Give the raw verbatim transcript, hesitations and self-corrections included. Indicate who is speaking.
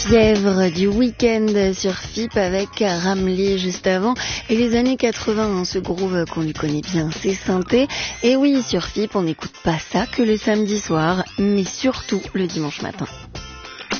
Speaker 1: Fièvre du week-end sur F I P avec Ramli juste avant. Et les années quatre-vingts, hein, ce groove qu'on lui connaît bien, c'est synthé. Et oui, sur F I P, on n'écoute pas ça que le samedi soir, mais surtout le dimanche matin.